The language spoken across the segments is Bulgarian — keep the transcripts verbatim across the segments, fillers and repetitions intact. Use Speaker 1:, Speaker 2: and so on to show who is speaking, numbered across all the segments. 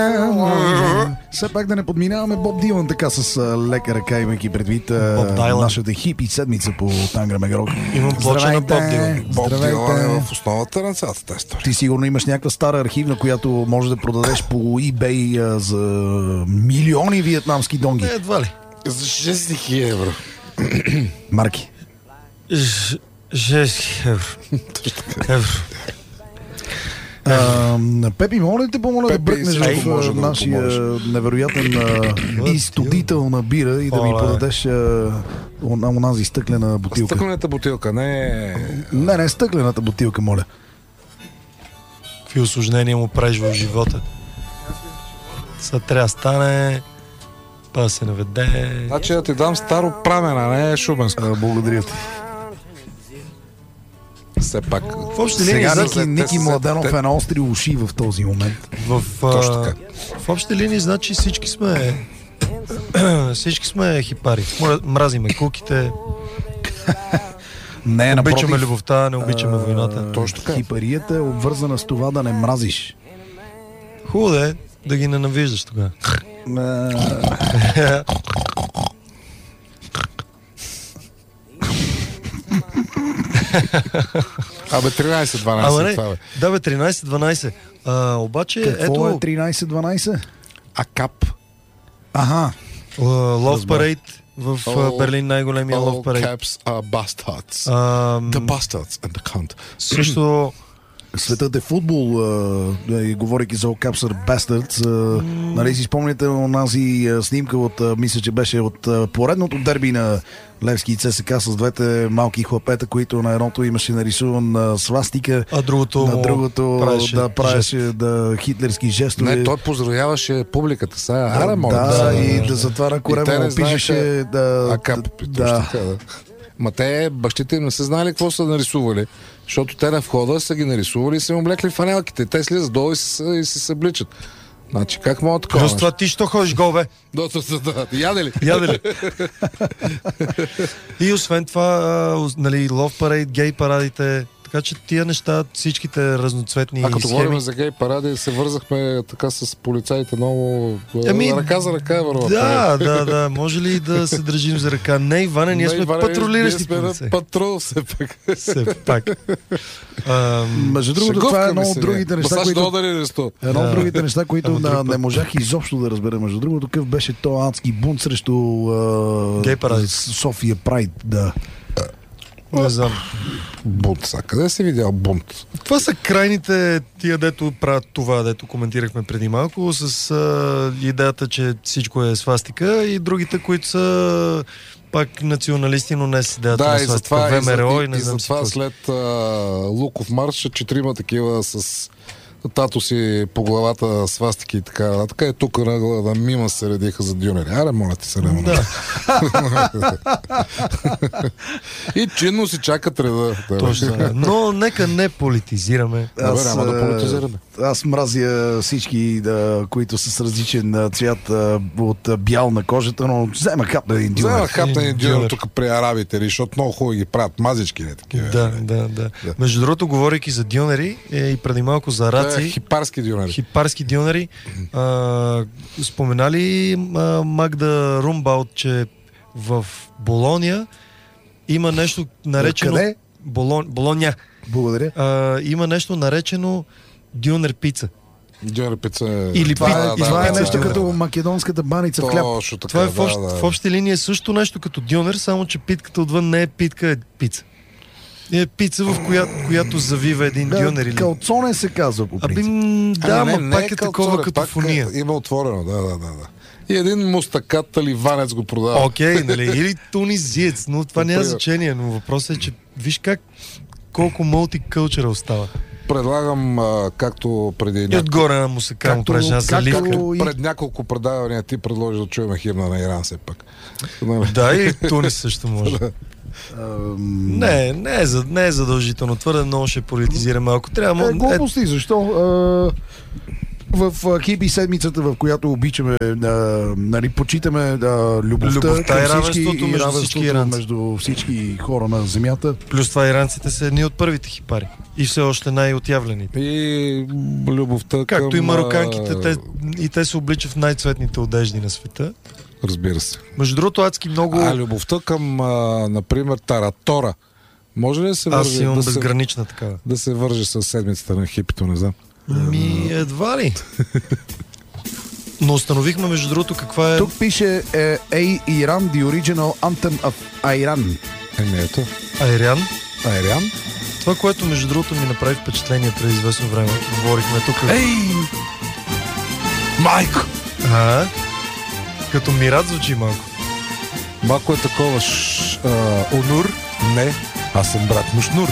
Speaker 1: Все пак да не подминаваме Боб Дилан така с лека ръка, имайки предвид нашата хипи седмица по Тангра Мегарок.
Speaker 2: Имам плоча на Боб Дилан.
Speaker 3: Боб Дилан е в основата на цялата тази история.
Speaker 1: Ти сигурно имаш някаква стара архивна, която може да продадеш по eBay за милиони виетнамски донги.
Speaker 3: Не, едва ли. За шест хиляди евро.
Speaker 1: Марки.
Speaker 2: шест евро. Евро.
Speaker 1: Uh, Пепи, моля те помоля да бръкнеш в
Speaker 3: да
Speaker 1: нашия невероятен uh, изтодител на бира и да ми подадеш uh, онази стъклена бутилка.
Speaker 3: Стъклената бутилка, не...
Speaker 1: Не, не, стъклената бутилка, моля.
Speaker 2: Какви усложнения му правиш в живота? Сега трябва да стане, па да се наведе.
Speaker 3: Значи да ти дам старо прамена, не шубенско.
Speaker 1: Uh, благодаря ти.
Speaker 3: Все пак.
Speaker 2: В общи линии,
Speaker 1: сега
Speaker 2: значи,
Speaker 1: Ники, Ники Младенов е на остри уши в този момент.
Speaker 2: В,
Speaker 3: Точно така.
Speaker 2: В общи линии, значи всички сме всички сме хипари. Мразиме куките.
Speaker 1: Не,
Speaker 2: обичаме
Speaker 1: напротив,
Speaker 2: любовта, не обичаме войната.
Speaker 1: Точно така. Хипарията е обвързана с това да не мразиш.
Speaker 2: Хубаво да е да ги ненавиждаш тогава.
Speaker 3: Абе, тринайсет дванайсет това бе.
Speaker 2: Да бе, тринайсет дванайсет. А, обаче,
Speaker 1: какво
Speaker 2: ето...
Speaker 1: е тринайсет дванайсет?
Speaker 3: Акап.
Speaker 1: Ага.
Speaker 2: Love Parade в
Speaker 3: All,
Speaker 2: Берлин, най-големия Love
Speaker 3: All
Speaker 2: Parade.
Speaker 3: caps are bastards.
Speaker 2: Um,
Speaker 3: The bastards and the cunt.
Speaker 2: Също...
Speaker 1: Светът е футбол, а, и говорейки за All Caps are Bastards, а, mm. нали си спомняте онази снимка от, а, мисля, че беше от а, поредното дерби на Левски и ЦСКА с двете малки хлапета, които на едното имаше нарисуван а, свастика,
Speaker 2: а другото
Speaker 1: на другото
Speaker 2: правеше
Speaker 1: да правеше да, хитлерски жестове.
Speaker 3: Не, той поздравяваше публиката. Сега, аре, моля.
Speaker 1: Да,
Speaker 3: да,
Speaker 1: и да затова на корема пишеше да...
Speaker 3: Акап,
Speaker 1: да.
Speaker 3: Така, да. Ма те, бащите им не са знали какво са нарисували, защото те на входа са ги нарисували и са им облекли фанелките. Те слизат долу и се, и се събличат. Значи, как мога такова?
Speaker 2: Просто това ти що ходиш гол, бе?
Speaker 3: Да, да, да. Яде ли?
Speaker 2: Яде ли? И освен това, нали, Love Parade, гей парадите, така че тия неща, всичките разноцветни
Speaker 3: схеми... А като
Speaker 2: схеми...
Speaker 3: говорим за гей паради, се вързахме така с полицаите много...
Speaker 2: Ами,
Speaker 3: ръка за ръка е върва.
Speaker 2: Да, да, да. Може ли да се държим за ръка? Не, Иване, ние
Speaker 3: Не,
Speaker 2: сме
Speaker 3: Иване,
Speaker 2: патрулиращи
Speaker 3: ние сме патрул, все пак.
Speaker 2: Все пак.
Speaker 1: Между другото, това е едно от другите неща, които... Едно от другите неща, които да, не можах изобщо да разбера. Между другото, какъв беше то адски бунт срещу uh, София Прайд, да.
Speaker 2: Не знам.
Speaker 3: Бунт, са. Къде си видял бунт?
Speaker 2: Това са крайните тия, дето правят това, дето коментирахме преди малко, с а, идеята, че всичко е свастика, и другите, които са пак националисти, но не с идеята
Speaker 3: да,
Speaker 2: на
Speaker 3: и
Speaker 2: свастика.
Speaker 3: затова,
Speaker 2: ВМРО и,
Speaker 3: и,
Speaker 2: не
Speaker 3: и
Speaker 2: знам
Speaker 3: затова след а, Луков марш, четирима такива с тато си по главата свастики и така. Така е тук на, на мима се редиха за дюнери. Аре, моля ти се, не
Speaker 2: да.
Speaker 3: И чинно си чакат реда.
Speaker 2: Точно. Но нека не политизираме.
Speaker 1: Аз,
Speaker 3: Добре, няма да политизираме.
Speaker 1: Аз мразя всички, да, които са с различен цвят от бял на кожата, но взема хап на един дюнер.
Speaker 3: Взема хап на един дюнер тук при арабите, защото много хубаво ги правят мазички, не такива.
Speaker 2: Да, да, да, да. Между другото, говорейки за дюнери е, и преди малко за раци.
Speaker 3: Хипарски дюнери.
Speaker 2: Хипарски дюнери. А, споменали а, Магда Румбаут, че в Болония има нещо наречено...
Speaker 1: Къде?
Speaker 2: Болон... Болония.
Speaker 1: Благодаря.
Speaker 2: А, има нещо наречено дюнер пица.
Speaker 3: Дюнер пица е...
Speaker 2: Или
Speaker 1: това,
Speaker 2: пи...
Speaker 1: е,
Speaker 2: да,
Speaker 1: това
Speaker 2: да,
Speaker 1: е
Speaker 2: да,
Speaker 1: нещо
Speaker 2: да,
Speaker 1: като
Speaker 2: да.
Speaker 1: македонската баница в хляб.
Speaker 3: Точно така,
Speaker 2: това е в, общ...
Speaker 3: да, да.
Speaker 2: в общи линии е също нещо като дюнер, само че питката отвън не е питка, е пица. Е пица, в която, която завива един
Speaker 1: да,
Speaker 2: дюнер. Или...
Speaker 1: Калцоне се казва по принцип.
Speaker 2: Аби, да,
Speaker 3: а, не,
Speaker 2: ма
Speaker 3: не,
Speaker 2: пак
Speaker 3: не
Speaker 2: е
Speaker 3: калцоне,
Speaker 2: такова като
Speaker 3: пак
Speaker 2: фония.
Speaker 3: Е, има отворено, да, да, да, да. И един мустакат таливанец го продава.
Speaker 2: Окей, okay, нали, или тунизиец, но това няма значение, но въпросът е, че виж как колко мултикълчъра остава.
Speaker 3: Предлагам, а, както преди...
Speaker 2: И отгоре на мусака му правиш една заливка.
Speaker 3: И... Пред няколко предавания ти предложи да чуем химна на Иран все пак.
Speaker 2: Да, и Тунис също може. Не, не е, не е задължително. Твърде много ще политизираме. Ако трябва...
Speaker 1: Е, глупости, защо? в хипи седмицата, в която обичаме, а, нали, почитаме а, любовта,
Speaker 2: Любовта
Speaker 1: към
Speaker 2: и
Speaker 1: всички,
Speaker 2: равенството
Speaker 1: и
Speaker 2: между
Speaker 1: равенството
Speaker 2: всички иранци.
Speaker 1: между всички хора на земята.
Speaker 2: Плюс това иранците са едни от първите хипари. И все още най-отявлените.
Speaker 3: И любовта
Speaker 2: Както
Speaker 3: към...
Speaker 2: и мароканките,
Speaker 3: а,
Speaker 2: те, и те се обличат в най-цветните одежди на света.
Speaker 3: Разбира се.
Speaker 2: Между другото, адски много...
Speaker 3: А любовта към, а, например, Таратора. Може ли да се
Speaker 2: Аз
Speaker 3: върже,
Speaker 2: имам
Speaker 3: да се,
Speaker 2: безгранична такава.
Speaker 3: да се върже с седмицата на хипито, не знам.
Speaker 2: Ми, едва ли. Но установихме, между другото, каква е...
Speaker 1: Тук пише е, Ей Иран, the original anthem of Iran.
Speaker 3: Еми ето.
Speaker 2: Айрян.
Speaker 3: Айрян.
Speaker 2: Това, което между другото ми направи впечатление преди известно време, говорихме тук.
Speaker 1: Ей! Майко!
Speaker 2: А, като Мират звучи малко.
Speaker 3: Малко е такова ш, а, Онур. Не, аз съм брат му Шнур.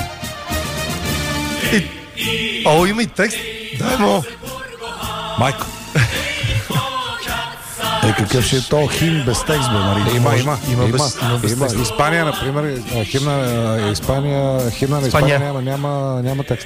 Speaker 2: О, има и текст. Дай му.
Speaker 3: Майко.
Speaker 1: Е, какъв ще е то хим без текст, бе, нали?
Speaker 3: Има,
Speaker 2: Може-
Speaker 3: има,
Speaker 2: има
Speaker 3: има,
Speaker 2: без- има без
Speaker 3: има.
Speaker 2: текст.
Speaker 3: Испания, например, а, химна а, Испания, химна на Испания
Speaker 2: Испания.
Speaker 3: няма, няма, няма текст.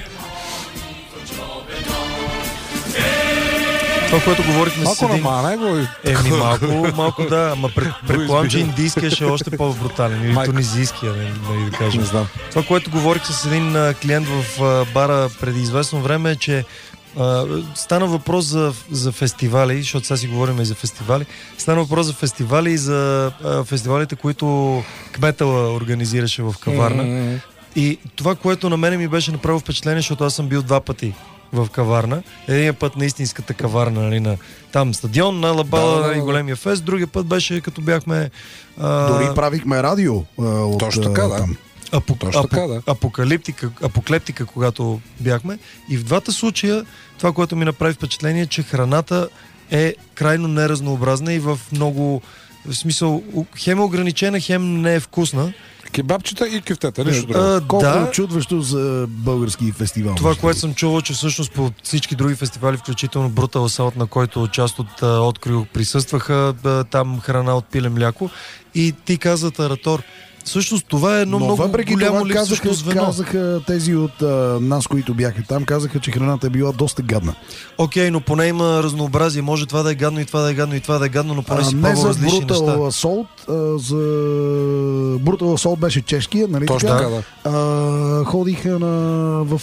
Speaker 2: Това, което говорихме с
Speaker 3: Малко
Speaker 2: един...
Speaker 3: намана го.
Speaker 2: Еми малко, малко да, ама пред, предполагам, че индийския ще е още по-брутален. Или
Speaker 3: Майко.
Speaker 2: тунизийския, не, не да кажем.
Speaker 3: Не знам.
Speaker 2: Това, което говорих с един а, клиент в а, бара преди известно време е, че а, стана въпрос за, за фестивали, защото сега си говорим и за фестивали. Стана въпрос за фестивали и за а, фестивалите, които Кметала организираше в Каварна.
Speaker 3: М,
Speaker 2: И това, което на мене ми беше направило впечатление, защото аз съм бил два пъти в Каварна. Един път на истинската Каварна, нали, на там стадион, на Лабала,
Speaker 3: Да, да, да,
Speaker 2: нали,
Speaker 3: да.
Speaker 2: големия фест. Другия път беше като бяхме... А,
Speaker 1: Дори правихме радио а, от
Speaker 3: Точно така,
Speaker 1: а,
Speaker 3: да.
Speaker 1: там.
Speaker 2: апо,
Speaker 3: Точно
Speaker 2: апо,
Speaker 3: така, да.
Speaker 2: апокалиптика, апоклептика, когато бяхме. И в двата случая това, което ми направи впечатление, е, че храната е крайно неразнообразна и в много... В смисъл, хем е ограничена, хем не е вкусна.
Speaker 3: Кебабчета и кюфтета, нищо друго.
Speaker 2: А,
Speaker 1: Колко
Speaker 2: да,
Speaker 1: е чудващо за български фестивал.
Speaker 2: това,
Speaker 1: между
Speaker 2: което
Speaker 1: другото.
Speaker 2: съм чувал, че всъщност по всички други фестивали, включително Brutal Assault, на който част от а, Открил присъстваха, а, там храна от пиле мляко. И ти каза, Таратор, всъщност това е едно
Speaker 1: Но
Speaker 2: много
Speaker 1: въпреки
Speaker 2: голямо
Speaker 1: това
Speaker 2: липсващо
Speaker 1: казаха,
Speaker 2: звено.
Speaker 1: казаха тези от а, нас, които бяха там, казаха, че храната е била доста гадна.
Speaker 2: Окей, но поне има разнообразие. Може това да е гадно и това да е гадно и това да е гадно, но поне
Speaker 1: А,
Speaker 2: си
Speaker 1: не
Speaker 2: пробва
Speaker 1: за
Speaker 2: различни
Speaker 1: Brutal
Speaker 2: неща.
Speaker 1: Assault, а, за Brutal Assault беше чешкия, нали
Speaker 3: Точно
Speaker 1: така?
Speaker 3: така, да.
Speaker 1: А, ходиха на в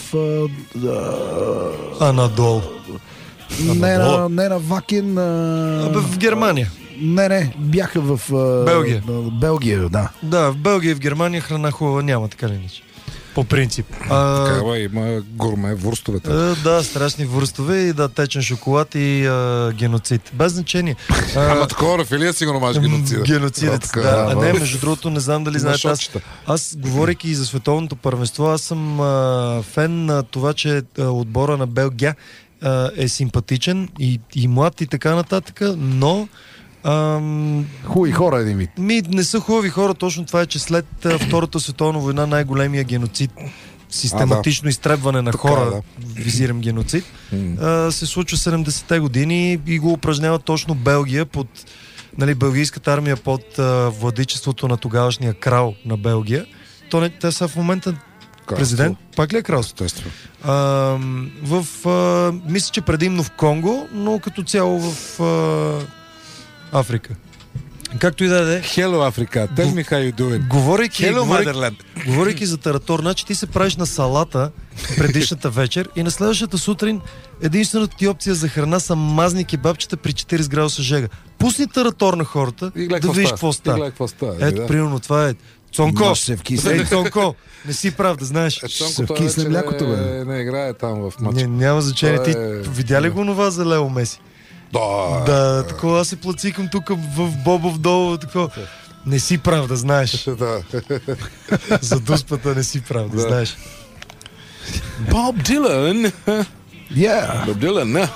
Speaker 1: а,
Speaker 2: А надолу.
Speaker 1: а, не,
Speaker 2: надолу.
Speaker 1: на, не на Вакен, а,
Speaker 2: Абе, в Германия.
Speaker 1: не, не, бяха в а,
Speaker 2: Белгия.
Speaker 1: на Белгия, да.
Speaker 2: Да, в Белгия и в Германия храна хубава няма, така ли иначе? По принцип. А,
Speaker 3: Такава има гурме вурстовете.
Speaker 2: а, да, страшни вурстове и да, течен шоколад и а, геноцид. Без значение. А,
Speaker 3: Ама такова рафилия си го намаш геноцида.
Speaker 2: Геноцидец,
Speaker 3: така,
Speaker 2: да. А
Speaker 3: да.
Speaker 2: не, между другото, не знам дали
Speaker 3: На
Speaker 2: знаете, аз,
Speaker 3: шотчета.
Speaker 2: аз говорейки и за световното първенство, аз съм а, фен на това, че а, отбора на Белгия а, е симпатичен и, и млад и така нататък, но ам,
Speaker 1: Хубави хора един вид.
Speaker 2: ми не са хубави хора, точно това е, че след а, Втората световна война най-големия геноцид, систематично изтребване на
Speaker 3: Така,
Speaker 2: хора,
Speaker 3: да.
Speaker 2: визирам геноцид,
Speaker 3: М.
Speaker 2: а, се случва седемдесетте години и го упражнява точно Белгия под, нали, белгийската армия под а, владичеството на тогавашния крал на Белгия. То не, те са в момента президент. Пак ли е кралство?
Speaker 3: Естествено.
Speaker 2: А, в, а, мисля, че предимно в Конго, но като цяло в а, Африка. Както и да е.
Speaker 3: Hello, Africa. Tell me how you doing.
Speaker 2: Говорейки,
Speaker 3: Hello,
Speaker 2: говорейки,
Speaker 3: Motherland.
Speaker 2: говорейки за Таратор, значи ти се правиш на салата предишната вечер и на следващата сутрин единствената ти опция за храна са мазни кебабчета при четирийсет градуса жега. Пусни Таратор на хората,
Speaker 3: И гледай
Speaker 2: да видиш какво
Speaker 3: И
Speaker 2: става.
Speaker 3: гледай какво става.
Speaker 2: Ето,
Speaker 3: да.
Speaker 2: примерно, това е Цонко.
Speaker 1: Маш се вкисне.
Speaker 2: Ей, Цонко, не си прав, да знаеш.
Speaker 3: Е,
Speaker 1: Ще
Speaker 3: Цонко,
Speaker 1: се
Speaker 3: той
Speaker 1: вкисне
Speaker 3: вече
Speaker 1: млякото, бе.
Speaker 3: не, не играе там в
Speaker 2: Не,
Speaker 3: матча.
Speaker 2: няма значение. Ти
Speaker 3: Това е-
Speaker 2: видя ли го това за Лео Меси?
Speaker 3: Да.
Speaker 2: Да, такова аз се плацикам тук в Бобов долу, такова. Не си прав, да знаеш.
Speaker 3: Да.
Speaker 2: За дуспата не си прав, да
Speaker 3: Да.
Speaker 2: знаеш.
Speaker 3: Боб Дилан.
Speaker 1: Yeah.
Speaker 3: Боб Дилан, не.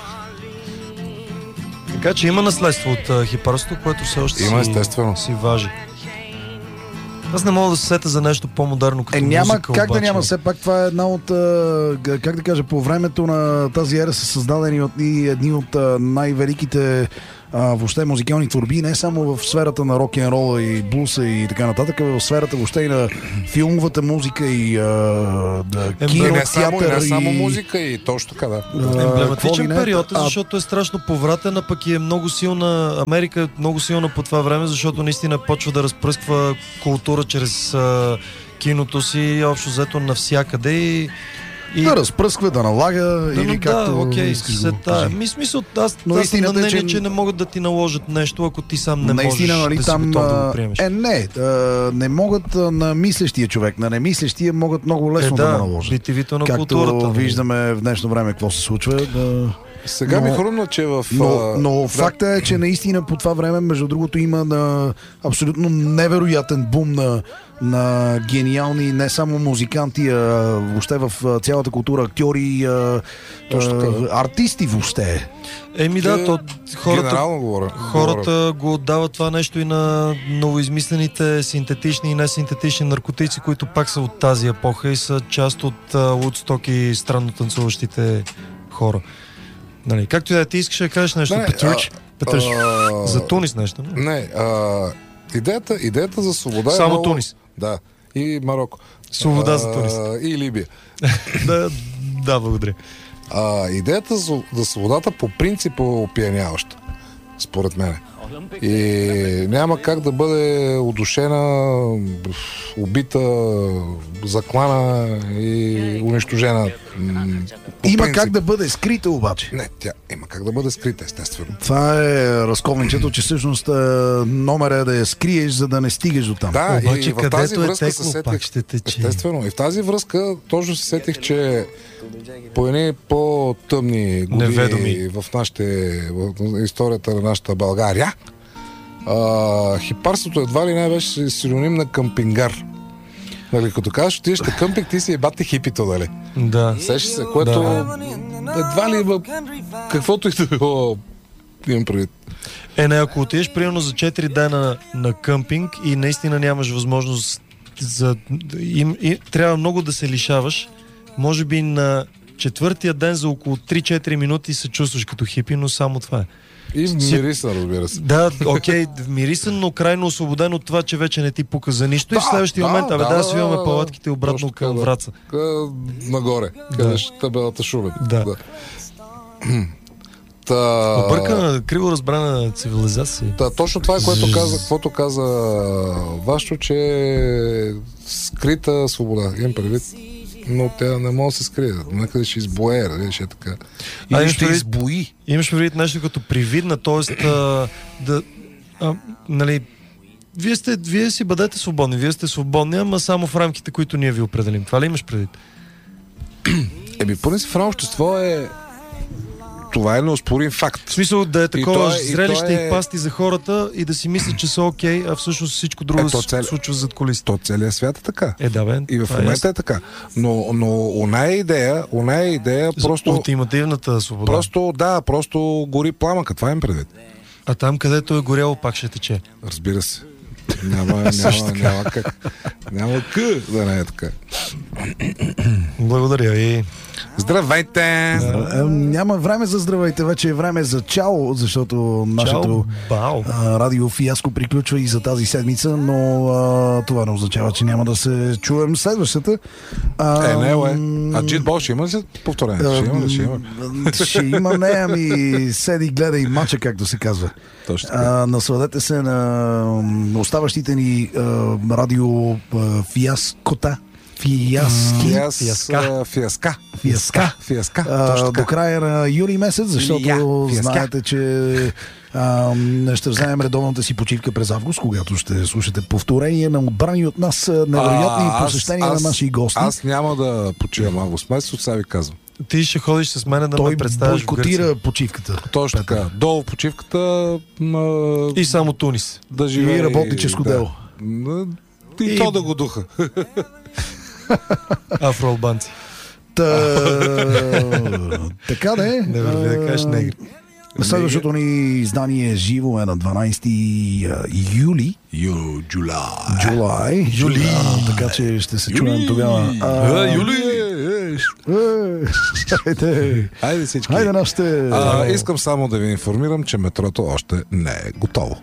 Speaker 2: Така че има наследство от а, хипарството, което все още
Speaker 3: Има,
Speaker 2: си,
Speaker 3: естествено.
Speaker 2: си важи. Аз не мога да се сета за нещо по-модерно като
Speaker 1: Е, няма
Speaker 2: музика,
Speaker 1: как
Speaker 2: обаче.
Speaker 1: да няма. Все пак това е една от, а, г- как да кажа, по времето на тази ера са създадени от, и едни от а, най-великите а, въобще музикални творби, не само в сферата на рок-н-рола и блуса и така нататък, а в сферата въобще и на филмовата музика и а, да,
Speaker 3: Е,
Speaker 1: кино,
Speaker 3: не само,
Speaker 1: театър
Speaker 3: не само
Speaker 1: и...
Speaker 3: музика и точно така, да.
Speaker 1: А,
Speaker 2: Емблематичен
Speaker 1: какво ли не?
Speaker 2: период, е,
Speaker 1: А,
Speaker 2: защото е страшно повратен, а пък и е много силна. Америка е много силна по това време, защото наистина почва да разпръсква култура чрез а, киното си, общо взето навсякъде и И...
Speaker 1: Да разпръсква, да налага,
Speaker 2: Да,
Speaker 1: или
Speaker 2: да,
Speaker 1: както
Speaker 2: окей,
Speaker 1: искаш
Speaker 2: се,
Speaker 1: го
Speaker 2: да,
Speaker 1: кажи.
Speaker 2: ми смисъл, аз,
Speaker 1: Но
Speaker 2: аз съм на
Speaker 1: истината е,
Speaker 2: мнение,
Speaker 1: че-
Speaker 2: че не могат да ти наложат нещо, ако ти сам не
Speaker 1: Наистина,
Speaker 2: можеш
Speaker 1: нали,
Speaker 2: да си
Speaker 1: там,
Speaker 2: готов да
Speaker 1: а,
Speaker 2: го приемеш.
Speaker 1: Е, не, а, не могат а, на мислещия човек, на немислещия могат много лесно
Speaker 2: Е,
Speaker 1: да,
Speaker 2: да,
Speaker 1: да наложат.
Speaker 2: битивито на
Speaker 1: Както
Speaker 2: културата. нали?
Speaker 1: виждаме в днешно време какво се случва. Да...
Speaker 3: Сега
Speaker 1: Но-
Speaker 3: ми хрумна, че в...
Speaker 1: Но,
Speaker 3: а,
Speaker 1: но
Speaker 3: да.
Speaker 1: факта е, че наистина по това време, между другото, има на абсолютно невероятен бум на, на гениални не само музиканти, а въобще в а, цялата култура, актьори, а,
Speaker 3: Точно така,
Speaker 1: а, артисти въобще.
Speaker 2: Еми да,
Speaker 3: Е,
Speaker 2: то, хората,
Speaker 3: Генерално говоря.
Speaker 2: хората го отдават това нещо и на новоизмислените синтетични и несинтетични наркотици, които пак са от тази епоха и са част от Вудсток и странно танцуващите хора. Нали, както и да е, ти искаш да кажеш нещо,
Speaker 3: Не,
Speaker 2: Петруч? Петруч,
Speaker 3: а,
Speaker 2: за Тунис нещо, не?
Speaker 3: Не, а, идеята, идеята за свобода
Speaker 2: Само
Speaker 3: е много...
Speaker 2: Тунис.
Speaker 3: Да, и Марокко.
Speaker 2: Свобода
Speaker 3: А,
Speaker 2: за Тунис.
Speaker 3: И Либия.
Speaker 2: да, да, благодаря.
Speaker 3: А, идеята за, за свободата по принцип е опияняваща, според мен. И няма как да бъде удушена, убита, заклана и унищожена. м, по
Speaker 1: Има
Speaker 3: принцип.
Speaker 1: как да бъде скрита обаче.
Speaker 3: Не, тя има как да бъде скрита, естествено.
Speaker 1: Това е разковничето, че всъщност е, номер е да я скриеш, за да не стигаш до там.
Speaker 3: Да,
Speaker 2: Обаче
Speaker 3: и в тази
Speaker 2: където е
Speaker 3: връзка се
Speaker 2: текло,
Speaker 3: сетих,
Speaker 2: пак ще тече.
Speaker 3: естествено, и в тази връзка точно се сетих, че по едни по-тъмни години
Speaker 2: Неведоми.
Speaker 3: в, нашите, в историята на нашата България, а, хипарството едва ли не беше синоним на къмпингар. Нали, като кажеш, отидеш на къмпинг, ти си ебате хипито, нали?
Speaker 2: Да.
Speaker 3: Сеш се, което едва ли има каквото и да било, имам предвид.
Speaker 2: Е, не, ако отидеш примерно за четири дена на къмпинг и наистина нямаш възможност за... Им, и, трябва много да се лишаваш, може би на четвъртия ден за около три-четири минути се чувстваш като хипи, но само това е.
Speaker 3: И мириса, разбира се.
Speaker 2: Да, окей, мирисан, но крайно освободен от това, че вече не ти пука за нищо. и в
Speaker 3: Да,
Speaker 2: следващия
Speaker 3: да,
Speaker 2: момент, абе
Speaker 3: да,
Speaker 2: да,
Speaker 3: да,
Speaker 2: свиваме
Speaker 3: да,
Speaker 2: палатките обратно
Speaker 3: точно
Speaker 2: към
Speaker 3: така, да.
Speaker 2: Враца.
Speaker 3: Къ- Нагоре, къде ще табелата Шумен.
Speaker 2: Да.
Speaker 3: Та...
Speaker 2: Объркана, криво разбрана цивилизация.
Speaker 3: Та, точно това е, което каза, каквото каза Вашо, че е скрита свобода. Имам предвид, но тя не може да се скрие. Някъде ще избое, нали, ще е така.
Speaker 2: А,
Speaker 3: Или
Speaker 2: имаш
Speaker 3: ще
Speaker 2: предвид-
Speaker 3: избои.
Speaker 2: Имаш предвид нещо като привидна, т.е. да, а, нали, вие, сте, вие си бъдете свободни, вие сте свободни, ама само в рамките, които ние ви определим. Това ли имаш предвид?
Speaker 3: Еми, поне си в едно общество е... Това е неоспорим факт.
Speaker 2: В смисъл да е такова
Speaker 3: то е- и
Speaker 2: зрелище
Speaker 3: то
Speaker 2: и,
Speaker 3: е-
Speaker 2: пасти за хората и да си мислят, че са окей, а всъщност всичко друго
Speaker 3: Ето,
Speaker 2: се
Speaker 3: цел-
Speaker 2: случва зад колисите.
Speaker 3: То целият свят е така.
Speaker 2: Е, да, бе.
Speaker 3: И в
Speaker 2: това е
Speaker 3: момента
Speaker 2: ясно.
Speaker 3: е така. Но, но оная идея, оная идея
Speaker 2: За
Speaker 3: просто...
Speaker 2: ултимативната свобода.
Speaker 3: Просто, да, просто гори пламъка. Това им предвид.
Speaker 2: А там, където е горяло, пак ще тече.
Speaker 3: Разбира се. Няма, няма, няма как. Няма къ да не е така.
Speaker 2: Благодаря ви.
Speaker 3: Здравейте!
Speaker 1: Е, няма време за здравейте, вече е време за чао, защото нашето
Speaker 2: Бао.
Speaker 1: а, радио фиаско приключва и за тази седмица, но а, това не означава, че няма да се чуем следващата. А,
Speaker 3: Е, не, е. А Джитбол ще има ли се повторение? Ще има ли? Ще има.
Speaker 1: Ще има, не, ами седи, гледай мача, както се казва.
Speaker 3: Точно така.
Speaker 1: А, насладете се на оставащите ни а, радио а, фиаскота. Фиаски.
Speaker 3: Фиас,
Speaker 2: фиаска.
Speaker 3: а, Фиаска.
Speaker 1: Фиаска.
Speaker 3: Фиаска.
Speaker 1: А,
Speaker 3: Точно
Speaker 1: до
Speaker 3: така.
Speaker 1: края на юли месец, защото
Speaker 3: Я, фиаска.
Speaker 1: знаете, че а, ще вземем редовната си почивка през август, когато ще слушате повторение на отбрани от нас а, невероятни
Speaker 3: А, аз-
Speaker 1: посещения
Speaker 3: аз-
Speaker 1: на наши гости.
Speaker 3: Аз няма да почивам август месец, от сега ви казвам.
Speaker 2: Ти ще ходиш с мен да
Speaker 1: Той
Speaker 2: ме представиш в
Speaker 1: бойкотира
Speaker 2: Гърция.
Speaker 1: почивката.
Speaker 3: Точно така. Долу почивката а,
Speaker 2: И само Тунис.
Speaker 3: да живее.
Speaker 1: И работническо
Speaker 3: да.
Speaker 1: дело.
Speaker 3: М, И,
Speaker 2: И-
Speaker 3: то да го духа.
Speaker 2: Афроалбанци.
Speaker 1: Та, така да е.
Speaker 2: Не върви да кажеш негри.
Speaker 1: Следващото ни издание живо е на дванайсети юли.
Speaker 3: Ю, Джулай.
Speaker 1: Джулай.
Speaker 2: Юли.
Speaker 1: А, така че ще се чуем тогава. А,
Speaker 3: Юли!
Speaker 1: Хайде,
Speaker 3: Хайде всички.
Speaker 1: хайде нашите...
Speaker 3: А, искам само да ви информирам, че метрото още не е готово.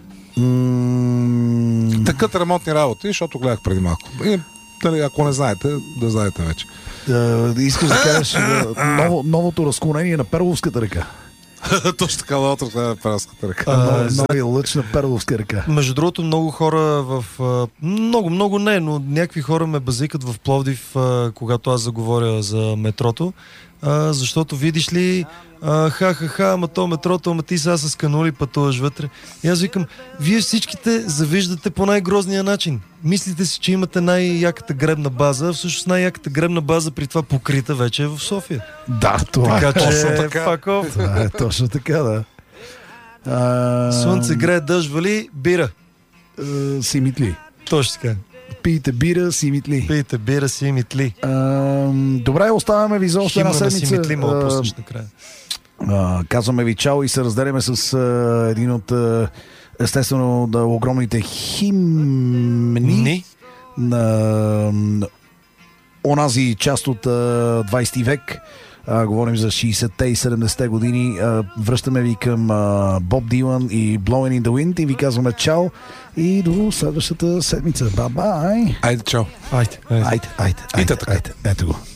Speaker 1: М,
Speaker 3: Такът ремонтни работи, защото гледах преди малко. И, нали, ако не знаете, да знаете вече.
Speaker 1: да, искаш да кажеш да, ново, новото разклонение на Перловската река.
Speaker 3: Точно така, лаото на Пералската река.
Speaker 2: А,
Speaker 1: Нови-
Speaker 2: за-
Speaker 1: Новия лъч на Перловска река.
Speaker 2: Между другото, много хора в... а, Много, много не, но някакви хора ме базикат в Пловдив, а, когато аз заговоря за метрото, а, защото видиш ли, а, ха-ха-ха, ама то метрото, ама ти сега с канули пътуваш вътре. И аз викам, вие всичките завиждате по най-грозния начин. Мислите си, че имате най-яката гребна база, а всъщност най-яката гребна база при това покрита вече е в София.
Speaker 1: Да, това
Speaker 2: Така
Speaker 1: е.
Speaker 2: че,
Speaker 3: точно така.
Speaker 2: fuck off.
Speaker 1: Това е точно така, да. А,
Speaker 2: Слънце грее, дъжд вали, бира.
Speaker 1: а, си митли.
Speaker 2: Точно така.
Speaker 1: Пийте бира, си митли.
Speaker 2: Пийте бира си и митли.
Speaker 1: А, добре, оставяме ви за още една
Speaker 2: Химна на си
Speaker 1: седмица.
Speaker 2: митли, мога
Speaker 1: А,
Speaker 2: пуснеш накрая.
Speaker 1: а, казваме ви чао и се разделяме с а, един от а, естествено да, огромните химни
Speaker 2: Ни?
Speaker 1: на, на онази част от а, двайсети век. А, говорим за шейсетте и седемдесетте години. А, връщаме ви към а, Боб Дилан и Blowing in the Wind и ви казваме чао и до следващата седмица. Бай-бай!
Speaker 3: Айде, чао.
Speaker 2: Айде, айде.
Speaker 1: Айде, айде, айде,
Speaker 3: Ите така.
Speaker 1: айде, ето го.